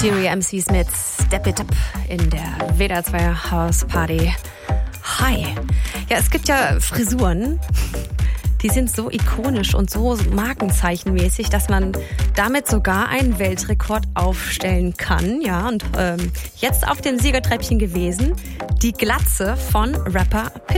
Stereo MCs mit Step It Up in der WDR 2 House Party. Hi. Ja, es gibt ja Frisuren, die sind so ikonisch und so markenzeichenmäßig, dass man damit sogar einen Weltrekord aufstellen kann. Ja, und jetzt auf dem Siegertreppchen gewesen, die Glatze von Rapper